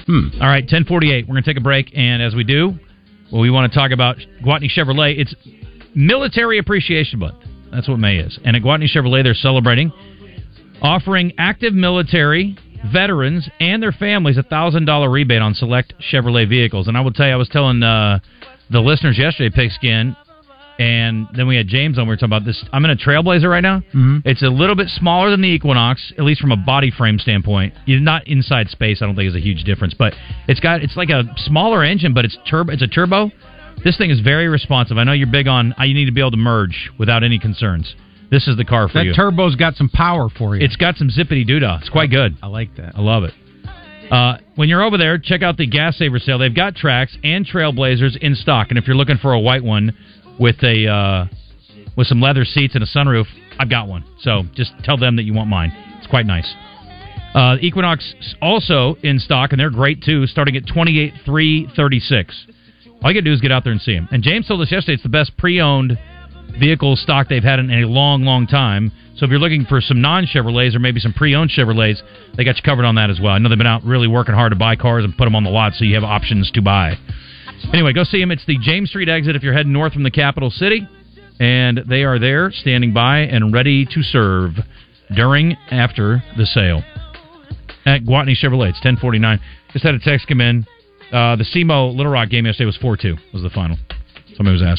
All right, 10:48. We're going to take a break, and as we do, we want to talk about Gwatney Chevrolet. It's Military Appreciation Month. That's what May is. And at Gwatney Chevrolet, they're celebrating, offering active military veterans and their families a $1,000 rebate on select Chevrolet vehicles. And I will tell you, I was telling the listeners yesterday, Pigskin, and then we had James on. We were talking about this. I'm in a Trailblazer right now. Mm-hmm. It's a little bit smaller than the Equinox, at least from a body frame standpoint. Not inside space, I don't think is a huge difference. But it's like a smaller engine, but it's a turbo. This thing is very responsive. I know you're big on you need to be able to merge without any concerns. This is the car for you. That turbo's got some power for you. It's got some zippity doodah. It's quite good. I like that. I love it. When you're over there, check out the Gas Saver sale. They've got Trax and Trailblazers in stock, and if you're looking for a white one with some leather seats and a sunroof, I've got one. So just tell them that you want mine. It's quite nice. Equinox also in stock, and they're great too, starting at $28,336. All you got to do is get out there and see them. And James told us yesterday it's the best pre-owned vehicle stock they've had in a long, long time. So if you're looking for some non-Chevrolets or maybe some pre-owned Chevrolets, they got you covered on that as well. I know they've been out really working hard to buy cars and put them on the lot, so you have options to buy. Anyway, go see them. It's the James Street exit if you're heading north from the capital city. And they are there, standing by and ready to serve during, after the sale. At Gwatney Chevrolet, it's 10:49. Just had a text come in. The SEMO Little Rock game yesterday was 4-2, was the final. Somebody was asking.